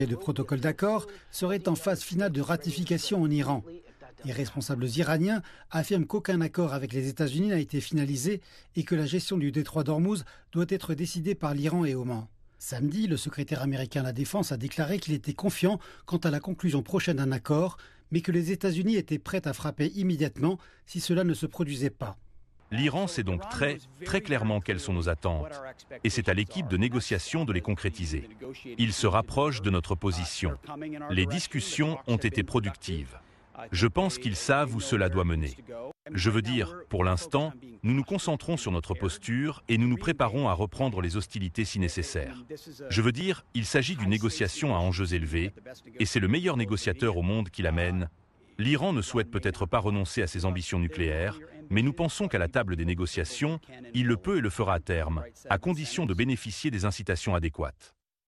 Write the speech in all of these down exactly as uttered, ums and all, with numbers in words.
Et le protocole d'accord serait en phase finale de ratification en Iran. Les responsables iraniens affirment qu'aucun accord avec les États-Unis n'a été finalisé et que la gestion du détroit d'Ormuz doit être décidée par l'Iran et Oman. Samedi, le secrétaire américain à la Défense a déclaré qu'il était confiant quant à la conclusion prochaine d'un accord, mais que les États-Unis étaient prêts à frapper immédiatement si cela ne se produisait pas. L'Iran sait donc très, très clairement quelles sont nos attentes. Et c'est à l'équipe de négociation de les concrétiser. Ils se rapprochent de notre position. Les discussions ont été productives. Je pense qu'ils savent où cela doit mener. Je veux dire, pour l'instant, nous nous concentrons sur notre posture et nous nous préparons à reprendre les hostilités si nécessaire. Je veux dire, il s'agit d'une négociation à enjeux élevés et c'est le meilleur négociateur au monde qui l'amène. L'Iran ne souhaite peut-être pas renoncer à ses ambitions nucléaires, mais nous pensons qu'à la table des négociations, il le peut et le fera à terme, à condition de bénéficier des incitations adéquates.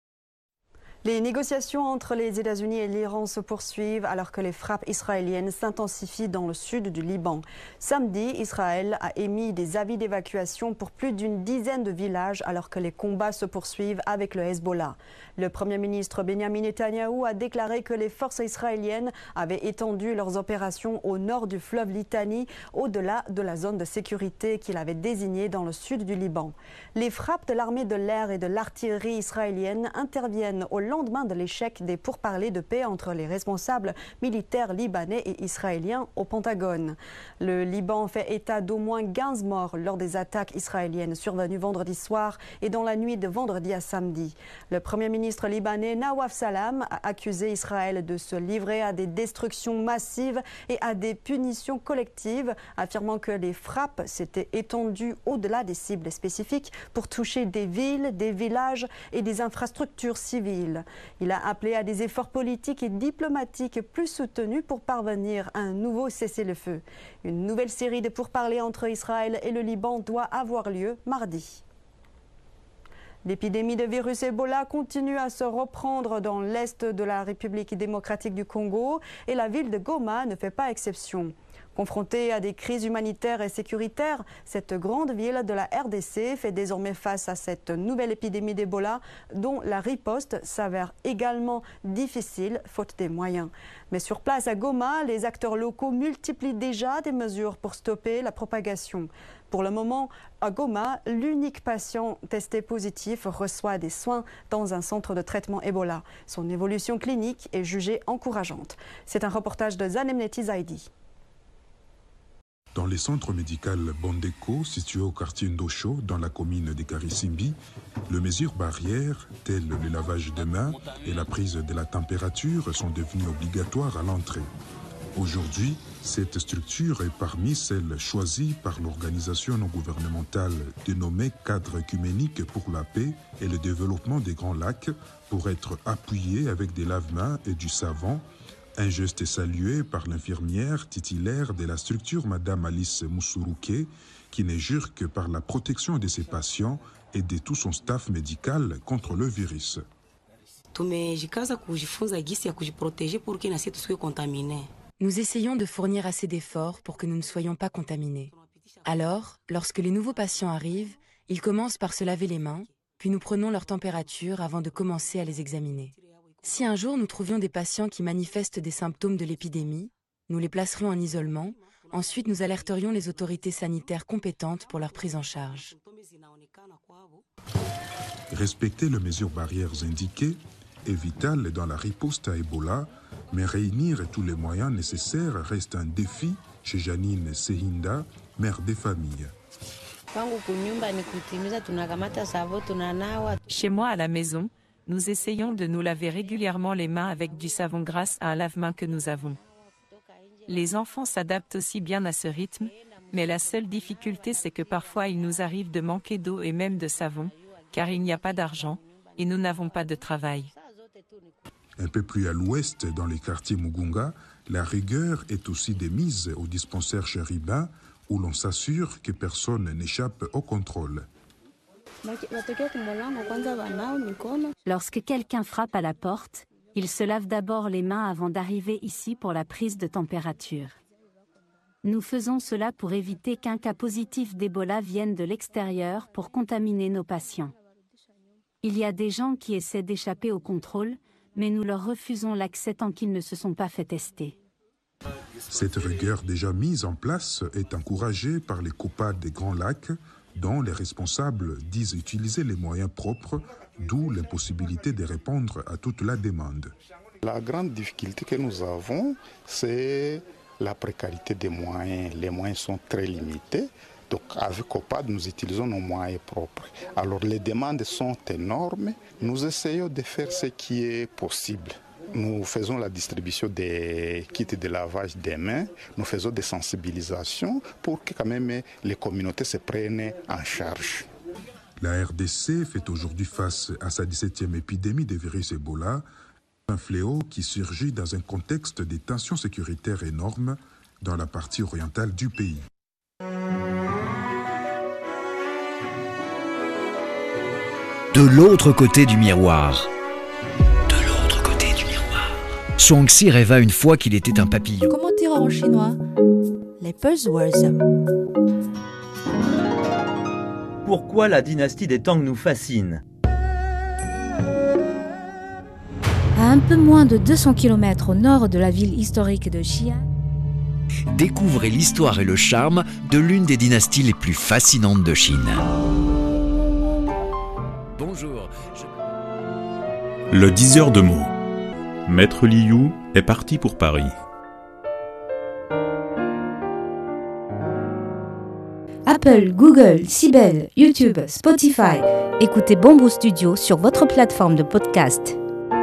Les négociations entre les États-Unis et l'Iran se poursuivent alors que les frappes israéliennes s'intensifient dans le sud du Liban. Samedi, Israël a émis des avis d'évacuation pour plus d'une dizaine de villages alors que les combats se poursuivent avec le Hezbollah. Le Premier ministre Benjamin Netanyahou a déclaré que les forces israéliennes avaient étendu leurs opérations au nord du fleuve Litani, au-delà de la zone de sécurité qu'il avait désignée dans le sud du Liban. Les frappes de l'armée de l'air et de l'artillerie israélienne interviennent au lendemain de l'échec des pourparlers de paix entre les responsables militaires libanais et israéliens au Pentagone. Le Liban fait état d'au moins quinze morts lors des attaques israéliennes survenues vendredi soir et dans la nuit de vendredi à samedi. Le Premier ministre libanais Nawaf Salam a accusé Israël de se livrer à des destructions massives et à des punitions collectives, affirmant que les frappes s'étaient étendues au-delà des cibles spécifiques pour toucher des villes, des villages et des infrastructures civiles. Il a appelé à des efforts politiques et diplomatiques plus soutenus pour parvenir à un nouveau cessez-le-feu. Une nouvelle série de pourparlers entre Israël et le Liban doit avoir lieu mardi. L'épidémie de virus Ebola continue à se reprendre dans l'est de la République démocratique du Congo et la ville de Goma ne fait pas exception. Confrontée à des crises humanitaires et sécuritaires, cette grande ville de la R D C fait désormais face à cette nouvelle épidémie d'Ebola dont la riposte s'avère également difficile faute des moyens. Mais sur place à Goma, les acteurs locaux multiplient déjà des mesures pour stopper la propagation. Pour le moment, à Goma, l'unique patient testé positif reçoit des soins dans un centre de traitement Ebola. Son évolution clinique est jugée encourageante. C'est un reportage de Zanemneti Zaidi. Dans le centre médical Bondeko, situé au quartier Ndosho, dans la commune de Karisimbi, les mesures barrières, telles le lavage des mains et la prise de la température, sont devenues obligatoires à l'entrée. Aujourd'hui, cette structure est parmi celles choisies par l'organisation non gouvernementale dénommée Cadre œcuménique pour la paix et le développement des Grands Lacs pour être appuyée avec des lave-mains et du savon. Un geste salué par l'infirmière titulaire de la structure, Madame Alice Moussourouké, qui ne jure que par la protection de ses patients et de tout son staff médical contre le virus. Nous essayons de fournir assez d'efforts pour que nous ne soyons pas contaminés. Alors, lorsque les nouveaux patients arrivent, ils commencent par se laver les mains, puis nous prenons leur température avant de commencer à les examiner. Si un jour nous trouvions des patients qui manifestent des symptômes de l'épidémie, nous les placerions en isolement, ensuite nous alerterions les autorités sanitaires compétentes pour leur prise en charge. Respecter les mesures barrières indiquées est vital dans la riposte à Ebola, mais réunir tous les moyens nécessaires reste un défi chez Janine Sehinda, mère des familles. Chez moi à la maison, nous essayons de nous laver régulièrement les mains avec du savon grâce à un lave-mains que nous avons. Les enfants s'adaptent aussi bien à ce rythme, mais la seule difficulté c'est que parfois il nous arrive de manquer d'eau et même de savon, car il n'y a pas d'argent et nous n'avons pas de travail. Un peu plus à l'ouest, dans les quartiers Mugunga, la rigueur est aussi démise au dispensaire Chéribin, où l'on s'assure que personne n'échappe au contrôle. Lorsque quelqu'un frappe à la porte, il se lave d'abord les mains avant d'arriver ici pour la prise de température. Nous faisons cela pour éviter qu'un cas positif d'Ebola vienne de l'extérieur pour contaminer nos patients. Il y a des gens qui essaient d'échapper au contrôle, Mais nous leur refusons l'accès tant qu'ils ne se sont pas fait tester. Cette rigueur déjà mise en place est encouragée par les COPAD des Grands Lacs, dont les responsables disent utiliser les moyens propres, d'où l'impossibilité de répondre à toute la demande. La grande difficulté que nous avons, c'est la précarité des moyens. Les moyens sont très limités. Donc avec COPAD, nous utilisons nos moyens propres. Alors les demandes sont énormes. Nous essayons de faire ce qui est possible. Nous faisons la distribution des kits de lavage des mains, nous faisons des sensibilisations pour que quand même les communautés se prennent en charge. La R D C fait aujourd'hui face à sa dix-septième épidémie de virus Ebola, un fléau qui surgit dans un contexte de tensions sécuritaires énormes dans la partie orientale du pays. De l'autre côté du miroir. De l'autre côté du miroir. Shuangxi rêva une fois qu'il était un papillon. Comment dire en chinois? Les buzzwords. Pourquoi la dynastie des Tang nous fascine? À un peu moins de deux cents kilomètres au nord de la ville historique de Xi'an, découvrez l'histoire et le charme de l'une des dynasties les plus fascinantes de Chine. Bonjour. Je... Le diseur de mots. Maître Liu est parti pour Paris. Apple, Google, Sibel, YouTube, Spotify. Écoutez Bamboo Studio sur votre plateforme de podcast.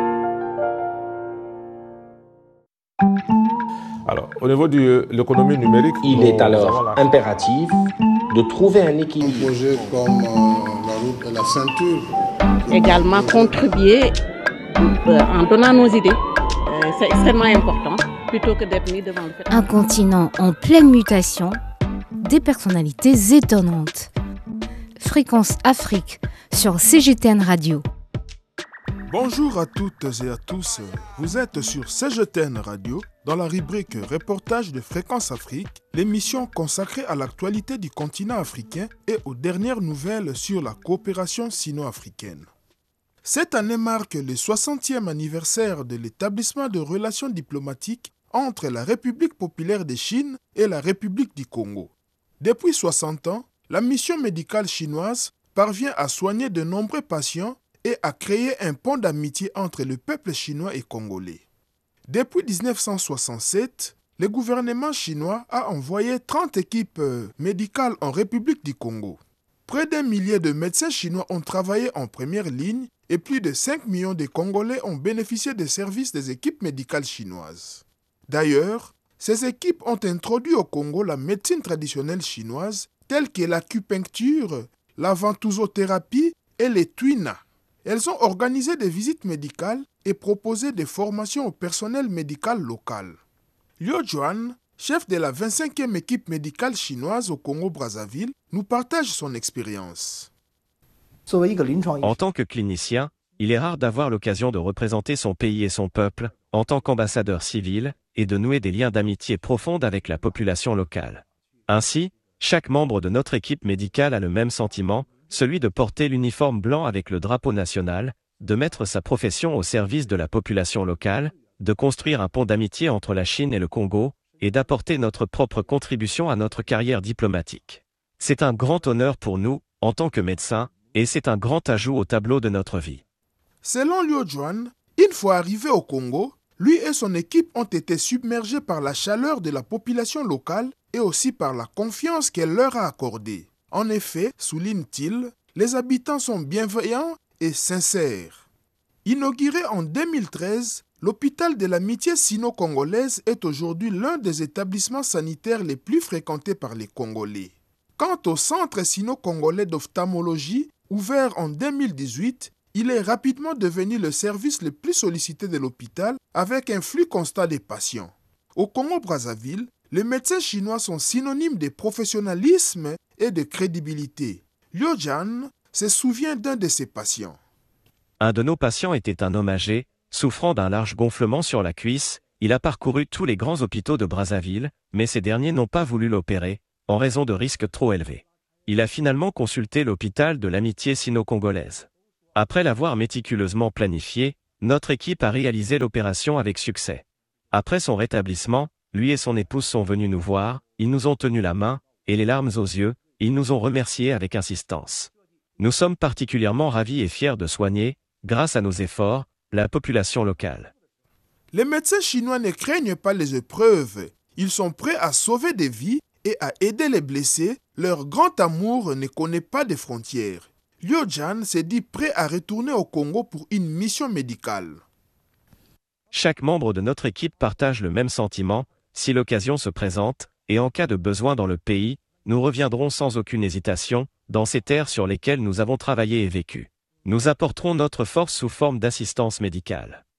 Alors, au niveau de l'économie numérique, il est alors la... impératif de trouver un équilibre. Un projet comme euh, la route et la ceinture. Également contribuer euh, en donnant nos idées. Euh, c'est extrêmement important, plutôt que d'être mis devant le fait. Un continent en pleine mutation, des personnalités étonnantes. Fréquence Afrique sur C G T N Radio. Bonjour à toutes et à tous, vous êtes sur C G T N Radio dans la rubrique Reportage de Fréquence Afrique, l'émission consacrée à l'actualité du continent africain et aux dernières nouvelles sur la coopération sino-africaine. Cette année marque le soixantième anniversaire de l'établissement de relations diplomatiques entre la République populaire de Chine et la République du Congo. Depuis soixante ans, la mission médicale chinoise parvient à soigner de nombreux patients et à créer un pont d'amitié entre le peuple chinois et congolais. Depuis dix-neuf cent soixante-sept, le gouvernement chinois a envoyé trente équipes médicales en République du Congo. Près d'un millier de médecins chinois ont travaillé en première ligne et plus de cinq millions de Congolais ont bénéficié des services des équipes médicales chinoises. D'ailleurs, ces équipes ont introduit au Congo la médecine traditionnelle chinoise telle que l'acupuncture, la ventousothérapie et les tuina. Elles ont organisé des visites médicales et proposé des formations au personnel médical local. Liu Juan, chef de la vingt-cinquième équipe médicale chinoise au Congo-Brazzaville, nous partage son expérience. En tant que clinicien, il est rare d'avoir l'occasion de représenter son pays et son peuple, en tant qu'ambassadeur civil, et de nouer des liens d'amitié profonde avec la population locale. Ainsi, chaque membre de notre équipe médicale a le même sentiment, celui de porter l'uniforme blanc avec le drapeau national, de mettre sa profession au service de la population locale, de construire un pont d'amitié entre la Chine et le Congo, et d'apporter notre propre contribution à notre carrière diplomatique. C'est un grand honneur pour nous, en tant que médecins, et c'est un grand ajout au tableau de notre vie. Selon Liu Juan, une fois arrivé au Congo, lui et son équipe ont été submergés par la chaleur de la population locale et aussi par la confiance qu'elle leur a accordée. En effet, souligne-t-il, les habitants sont bienveillants et sincères. Inauguré en deux mille treize, l'hôpital de l'amitié sino-congolaise est aujourd'hui l'un des établissements sanitaires les plus fréquentés par les Congolais. Quant au centre sino-congolais d'ophtalmologie, ouvert en deux mille dix-huit, il est rapidement devenu le service le plus sollicité de l'hôpital avec un flux constant des patients. Au Congo-Brazzaville, les médecins chinois sont synonymes de professionnalisme et de crédibilité. Liu Juan se souvient d'un de ses patients. Un de nos patients était un homme âgé, souffrant d'un large gonflement sur la cuisse. Il a parcouru tous les grands hôpitaux de Brazzaville, mais ces derniers n'ont pas voulu l'opérer, en raison de risques trop élevés. Il a finalement consulté l'hôpital de l'amitié sino-congolaise. Après l'avoir méticuleusement planifié, Notre équipe a réalisé l'opération avec succès. Après son rétablissement, lui et son épouse sont venus nous voir, ils nous ont tenu la main, et les larmes aux yeux, ils nous ont remerciés avec insistance. Nous sommes particulièrement ravis et fiers de soigner, grâce à nos efforts, la population locale. Les médecins chinois ne craignent pas les épreuves. Ils sont prêts à sauver des vies et à aider les blessés. Leur grand amour ne connaît pas de frontières. Liu Jian s'est dit prêt à retourner au Congo pour une mission médicale. Chaque membre de notre équipe partage le même sentiment. Si l'occasion se présente, et en cas de besoin dans le pays, nous reviendrons sans aucune hésitation, dans ces terres sur lesquelles nous avons travaillé et vécu. Nous apporterons notre force sous forme d'assistance médicale.